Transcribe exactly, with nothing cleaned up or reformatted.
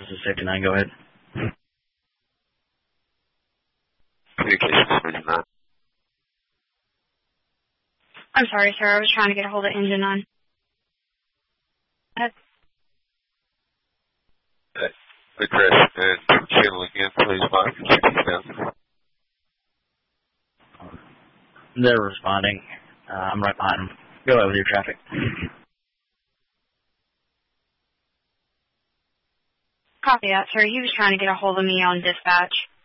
This is fifty-nine, go ahead. Communications fifty-nine. I'm sorry, sir. I was trying to get a hold of engine on. That's The crash and channel again, please, five sixty thousand. They're responding. Uh, I'm right behind them. Go ahead with your traffic. copy that, sir. He was trying to get a hold of me on dispatch.